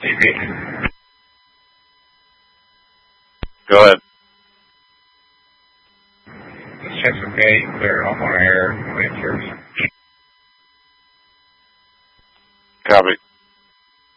Go ahead. Let's check some gate, clear, I'm on air, wait for Copy.